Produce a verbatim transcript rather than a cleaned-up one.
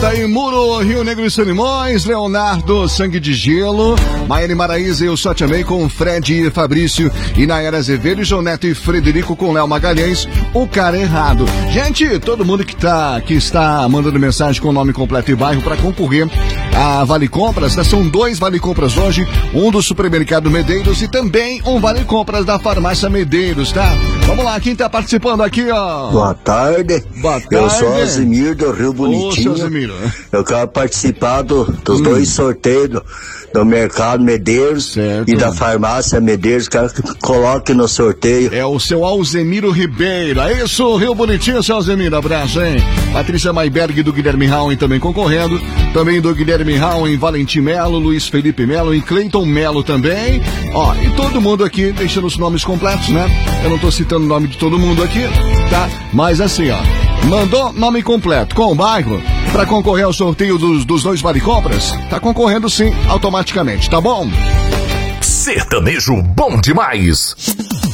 Tá aí Muro, Rio Negro e Solimões, Leonardo, Sangue de Gelo, Maiane Maraíza, Eu Só Te Amei com Fred e Fabrício, e Nayara Azevedo, João Neto e Frederico com Léo Magalhães, O Cara Errado. Gente, todo mundo que, tá, que está mandando mensagem com o nome completo e bairro para concorrer a Vale Compras, né? São dois Vale Compras hoje, um do Supermercado Medeiros e também um Vale Compras da Farmácia Medeiros, tá? Vamos lá, quem tá participando aqui, ó? Boa tarde. Boa tarde. Eu sou Alzimir do Rio Bonitinho. Ô, eu quero participar do, dos hum. dois sorteios do, do Mercado Medeiros, certo, e da Farmácia Medeiros. Quero que coloque no sorteio. É o seu Alzemiro Ribeiro. É isso, Rio Bonitinho, seu Alzemiro. Abraço, hein? Patrícia Maiberg do Guilherme Rauen também concorrendo. Também do Guilherme Rauen, Valentim Melo, Luiz Felipe Melo e Cleiton Melo também. Ó, e todo mundo aqui deixando os nomes completos, né? Eu não tô citando o nome de todo mundo aqui, tá? Mas assim, ó, mandou nome completo com o bairro pra concorrer ao sorteio dos, dos dois Vale Compras, tá concorrendo sim, automaticamente, tá bom? Sertanejo bom demais.